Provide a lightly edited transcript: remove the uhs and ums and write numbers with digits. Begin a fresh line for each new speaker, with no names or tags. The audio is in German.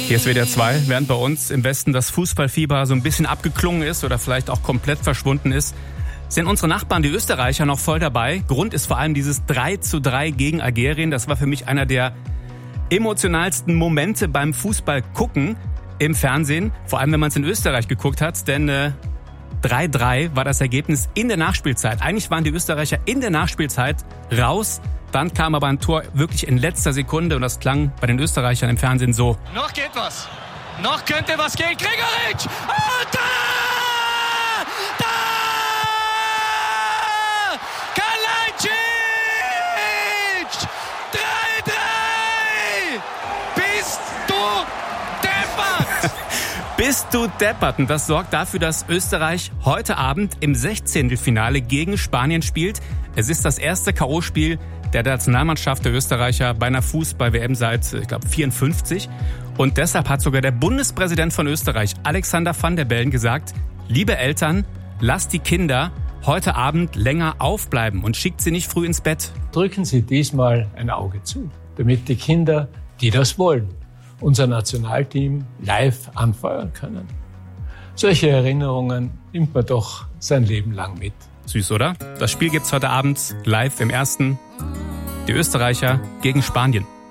Hier ist WDR 2, während bei uns im Westen das Fußballfieber so ein bisschen abgeklungen ist oder vielleicht auch komplett verschwunden ist, sind unsere Nachbarn, die Österreicher, noch voll dabei. Grund ist vor allem dieses 3:3 gegen Algerien. Das war für mich einer der emotionalsten Momente beim Fußball gucken im Fernsehen. Vor allem, wenn man es in Österreich geguckt hat, denn 3:3 war das Ergebnis in der Nachspielzeit. Eigentlich waren die Österreicher in der Nachspielzeit raus. Dann kam aber ein Tor wirklich in letzter Sekunde und das klang bei den Österreichern im Fernsehen so.
Noch geht was. Noch könnte was gehen. Gregoritsch! Und da! Da! Kalajdzic! 3:3! Bist du deppert!
Bist du deppert? Und das sorgt dafür, dass Österreich heute Abend im 16. gegen Spanien spielt. Es ist das erste K.O.-Spiel der Nationalmannschaft der Österreicher bei einer Fußball-WM seit, ich glaube, 54. Und deshalb hat sogar der Bundespräsident von Österreich, Alexander Van der Bellen, gesagt, liebe Eltern, lasst die Kinder heute Abend länger aufbleiben und schickt sie nicht früh ins Bett.
Drücken Sie diesmal ein Auge zu, damit die Kinder, die das wollen, unser Nationalteam live anfeuern können. Solche Erinnerungen nimmt man doch sein Leben lang mit.
Süß, oder? Das Spiel gibt's heute Abend live im Ersten. Die Österreicher gegen Spanien.